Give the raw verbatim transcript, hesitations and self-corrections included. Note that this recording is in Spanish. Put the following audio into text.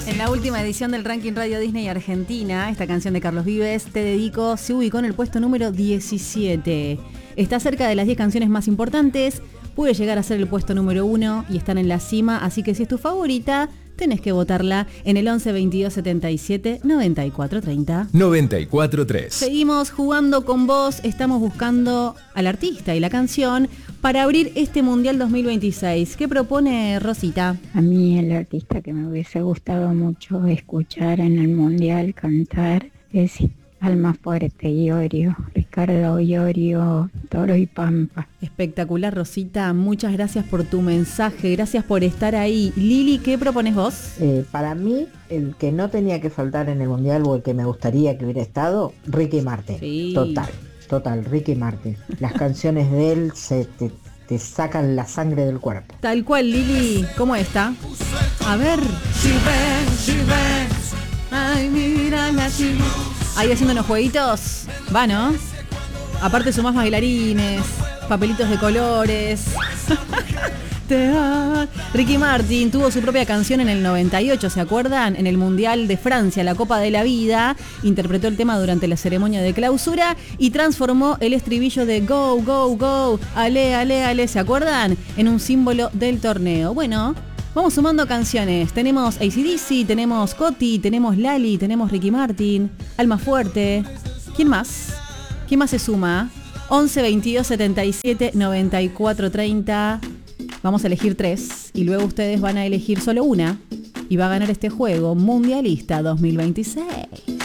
En la última edición del ranking Radio Disney Argentina, esta canción de Carlos Vives, Te Dedico, se ubicó en el puesto número diecisiete. Está cerca de las diez canciones más importantes, puede llegar a ser el puesto número uno y están en la cima, así que si es tu favorita, tenés que votarla en el once veintidós setenta y siete noventa y cuatro treinta. noventa y cuatro tres. Seguimos jugando con vos, estamos buscando al artista y la canción para abrir este Mundial dos mil veintiséis. ¿Qué propone Rosita? A mí el artista que me hubiese gustado mucho escuchar en el Mundial cantar es Alma Fuerte, Iorio, Ricardo Iorio, Toro y Pampa. Espectacular, Rosita, muchas gracias por tu mensaje, gracias por estar ahí. Lili, ¿qué propones vos? Eh, para mí, el que no tenía que faltar en el Mundial o el que me gustaría que hubiera estado, Ricky Martin. Sí. Total, total, Ricky Martin. Las canciones de él se te, te sacan la sangre del cuerpo. Tal cual, Lili, ¿cómo está? A ver. Si ven, si ven, ay, mira la chica. Ahí haciendo unos jueguitos, va, ¿no? Aparte sumás bailarines, papelitos de colores. Ricky Martin tuvo su propia canción en el noventa y ocho, ¿se acuerdan? En el Mundial de Francia, la Copa de la Vida, interpretó el tema durante la ceremonia de clausura y transformó el estribillo de Go, Go, Go, ale, ale, ale, ¿se acuerdan? En un símbolo del torneo. Bueno, vamos sumando canciones. Tenemos A C D C, tenemos Coti, tenemos Lali, tenemos Ricky Martin, Alma Fuerte. ¿Quién más? ¿Quién más se suma? once veintidós setenta y siete noventa y cuatro treinta. Vamos a elegir tres y luego ustedes van a elegir solo una y va a ganar este juego Mundialista dos mil veintiséis.